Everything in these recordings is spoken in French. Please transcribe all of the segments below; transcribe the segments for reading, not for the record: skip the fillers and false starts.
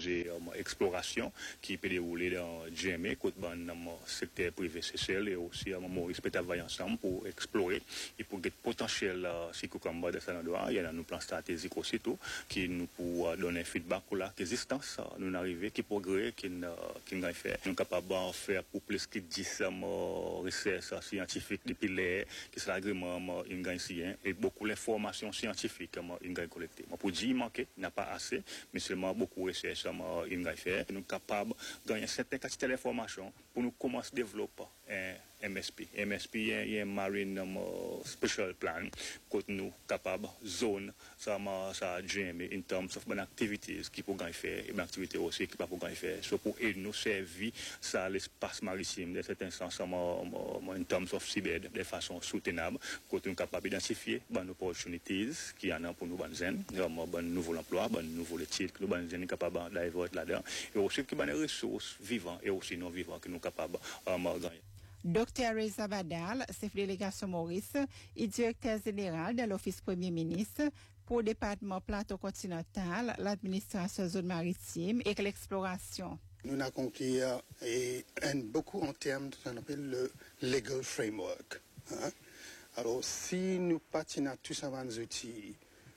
projet exploration qui peut dérouler dans GME, côté dans le secteur privé Seychelles et aussi Maurice peut travailler ensemble pour explorer et pour get potentiel Sikukamba de Sanadwa. Il y a nos plans stratégiques aussi tout qui nous pour donner feedback pour l'existence, nous arriver qui progrès qui nous fait, nous capable de faire pour plus que 10 recherches scientifiques depuis les qui sont agrément et beaucoup d'informations scientifiques collectées. Pour dire manquer n'a pas assez, mais seulement beaucoup de recherches fait. Nous sommes capables de gagner certaines quantités d'informations pour nous commencer à développer un MSP. MSP est un marine special plan que nous capables zone ça GME in terms of activities qui pour gagner faire et activités aussi qui pas pour gagner faire. So pour aider nous servir ça l'espace maritime de cet instance in terms of seabed de façon soutenable que nous capables d'identifier bonnes opportunities qui en a pour nous bon nouveau emploi, bon nouveau titre que nous bonnes capables d'avoir là-dedans et aussi qui bonnes ressources vivantes et aussi non vivantes que nous capables gagner. Dr. Reza Badal, chef de délégation Maurice, et directeur général de l'Office Premier ministre pour le département plateau continental, l'administration zone maritime et l'exploration. Nous avons accompli beaucoup en termes de ce qu'on appelle le legal framework. Hein? Alors, si nous patinons tous ces outils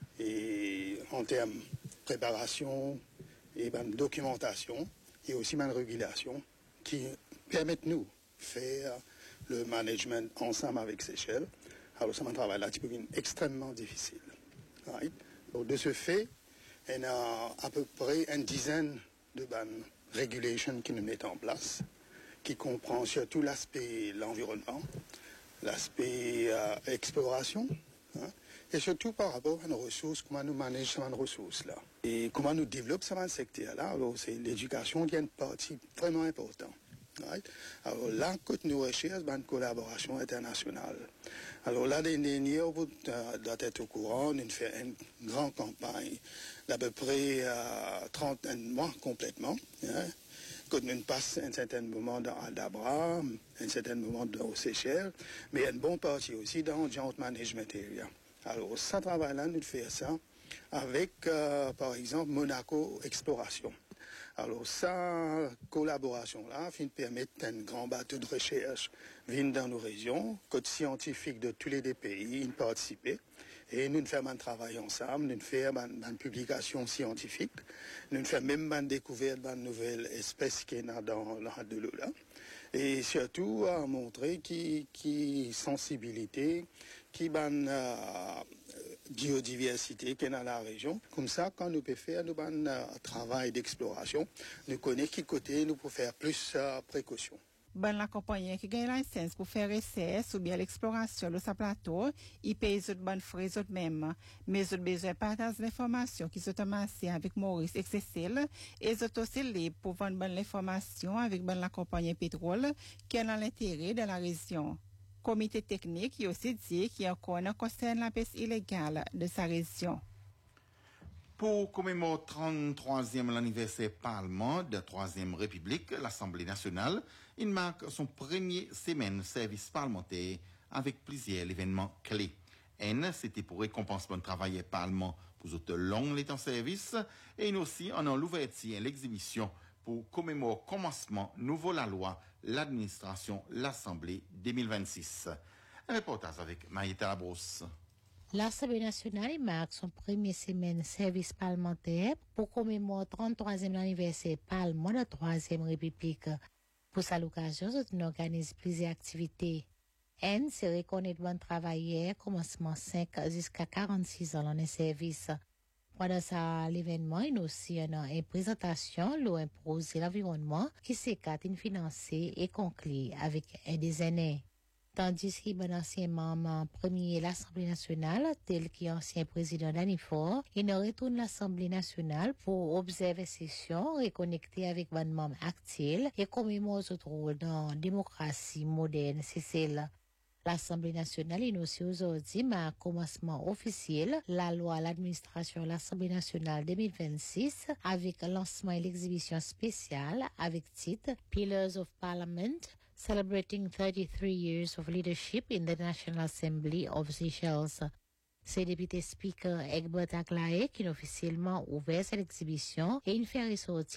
et en termes de préparation et de documentation et aussi de régulation qui permettent nous faire le management ensemble avec Seychelles. Alors, c'est un travail là qui peut être extrêmement difficile. Right? Donc, de ce fait, on a à peu près une dizaine de bandes régulations qui nous mettent en place, qui comprend surtout l'aspect l'environnement, l'aspect exploration, hein, et surtout par rapport à nos ressources, comment nous manageons ces ressources-là. Et comment nous développons ce secteur-là. Alors, c'est l'éducation qui est une partie vraiment importante. Right? Alors là, quand nous recherchons une collaboration internationale. Alors là, les derniers, vous doivent être au courant, nous faisons une grande campagne d'à peu près 30 mois complètement. Hein? Quand nous passons un certain moment dans Aldabra, un certain moment aux Seychelles, mais il y a une bonne partie aussi dans le Joint Management Area. Alors, ça travail-là, nous faisons ça avec, par exemple, Monaco Exploration. Alors, sa collaboration-là permet un grand bateau de recherche venir dans nos régions, côté scientifique de tous les pays, ils participent. Et nous faisons un travail ensemble, nous faisons une publication scientifique, nous faisons même une découverte d'une nouvelle espèce qui est dans de l'eau là. Et surtout, à montrer qui sensibilité, qui biodiversité qui est dans la région. Comme ça, quand nous pouvons faire un travail d'exploration, nous connaissons qui côté nous pouvons faire plus précaution. Ben la compagnie qui gagne la licence pour faire essai ou bien l'exploration de sa plateau, il paye les bonnes frais eux même. Mais ils ont besoin de partager l'information qui sont amassées avec Maurice et Cécile et ils sont aussi libres pour vendre bonne l'information avec ben la compagnie pétrole qui est dans l'intérêt de la région. Comité technique a aussi dit qu'il y a encore concerne la pêche illégale de sa région. Pour commémorer 33e l'anniversaire Parlement de la 3e République, l'Assemblée nationale, il marque son premier semaine service parlementaire avec plusieurs événements clés. C'était pour récompenser le travail Parlement pour autres longs les temps service et aussi en l'ouverture et l'exhibition pour commémorer commencement nouveau la loi, l'administration, l'Assemblée 2026. Un reportage avec Maïta Labrousse. L'Assemblée nationale marque son premier semaine service parlementaire pour commémorer 33e anniversaire Parlement de la 3e République. Pour cette occasion, on organise plusieurs activités. C'est reconnaître bon travailleur, commencement 5 jusqu'à 46 ans dans le service. Pendant ça, l'événement, il y a aussi une présentation, l'eau imposée l'environnement, qui s'est financé et conclu avec un des années. Tandis qu'il y a un ancien membre premier de l'Assemblée nationale, tel qu'ancien président d'Anifor, il ne retourne l'Assemblée nationale pour observer session, reconnecter avec un membre actif et commémorer son rôle dans la démocratie moderne, c'est celle. L'Assemblée nationale est aussi aujourd'hui, mais à commencement officiel, la loi à l'administration de l'Assemblée nationale 2026, avec lancement et l'exhibition spéciale avec titre Pillars of Parliament, Celebrating 33 Years of Leadership in the National Assembly of Seychelles. C'est le député speaker Egbert Aglaé qui a officiellement ouvert cette exhibition et il fait ressortir